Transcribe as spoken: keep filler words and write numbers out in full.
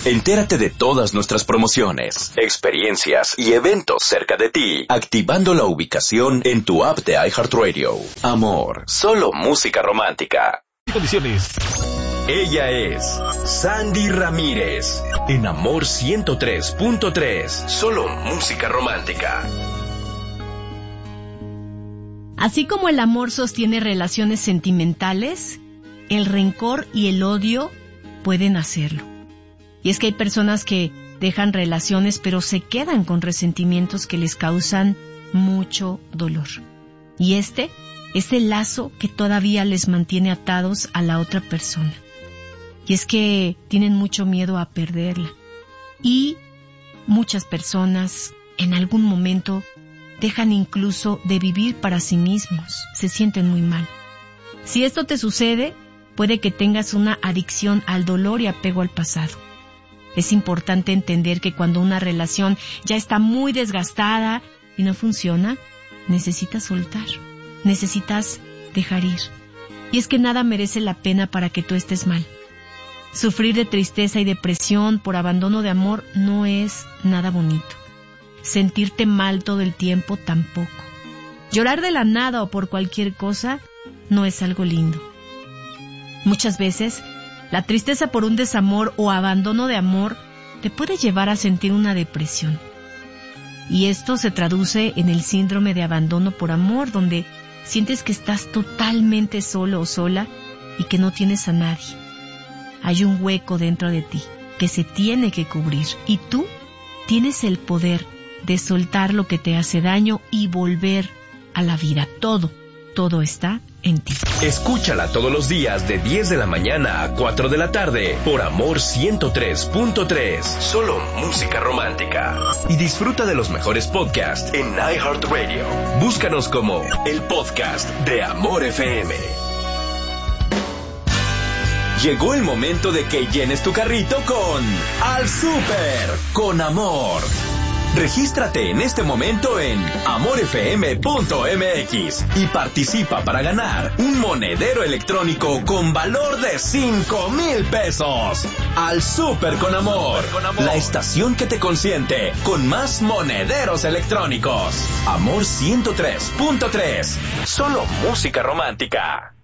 Entérate de todas nuestras promociones, experiencias y eventos cerca de ti, activando la ubicación en tu app de iHeartRadio. Amor, solo música romántica. Condiciones. Ella es Sandy Ramírez, en Amor ciento tres punto tres, solo música romántica. Así como el amor sostiene relaciones sentimentales, el rencor y el odio pueden hacerlo. Y es que hay personas que dejan relaciones pero se quedan con resentimientos que les causan mucho dolor. Y este es el lazo que todavía les mantiene atados a la otra persona. Y es que tienen mucho miedo a perderla. Y muchas personas en algún momento dejan incluso de vivir para sí mismos. Se sienten muy mal. Si esto te sucede, puede que tengas una adicción al dolor y apego al pasado. Es importante entender que cuando una relación ya está muy desgastada y no funciona, necesitas soltar, necesitas dejar ir. Y es que nada merece la pena para que tú estés mal. Sufrir de tristeza y depresión por abandono de amor no es nada bonito. Sentirte mal todo el tiempo tampoco. Llorar de la nada o por cualquier cosa no es algo lindo. Muchas veces, la tristeza por un desamor o abandono de amor te puede llevar a sentir una depresión. Y esto se traduce en el síndrome de abandono por amor, donde sientes que estás totalmente solo o sola y que no tienes a nadie. Hay un hueco dentro de ti que se tiene que cubrir y tú tienes el poder de soltar lo que te hace daño y volver a la vida. Todo, todo está en ti. Escúchala todos los días de diez de la mañana a cuatro de la tarde por Amor ciento tres punto tres. Solo música romántica. Y disfruta de los mejores podcasts en iHeartRadio. Búscanos como el podcast de Amor F M. Llegó el momento de que llenes tu carrito con Al Súper con Amor. Regístrate en este momento en amor f m punto m x y participa para ganar un monedero electrónico con valor de cinco mil pesos. Al Súper con Amor, la estación que te consiente con más monederos electrónicos. Amor ciento tres punto tres, solo música romántica.